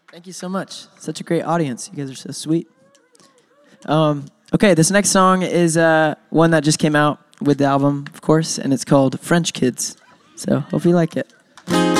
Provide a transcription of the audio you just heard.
Thank you so much. Such a great audience. You guys are so sweet. Okay, this next song is one that just came out with the album, of course, and it's called French Kids. So hope you like it.